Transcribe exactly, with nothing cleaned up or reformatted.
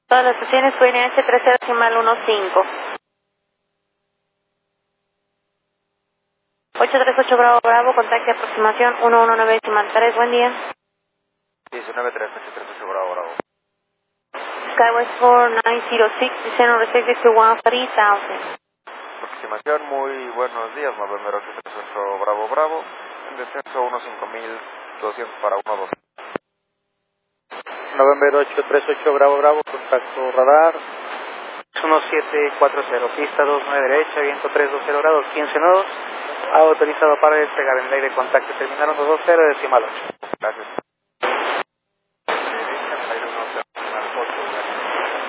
Todas las estaciones pueden ir H treinta decimal quince. ocho tres ocho Bravo Bravo, contacto aproximación uno uno nueve decimal tres, buen día. diecinueve tres ocho tres ocho Bravo Bravo. Skywest four nine zero six, descend restricted to one three thousand. Aproximación, muy buenos días, November ocho tres ocho Bravo Bravo, en descenso cinco mil doscientos para uno dos. November ocho tres ocho Bravo Bravo, contacto radar uno siete cuatro cero, pista dos nueve derecha, viento tres dos cero grados, quince nodos, autorizado para despegar en el aire, contacto terminal uno dos cero decimal ocho. Gracias.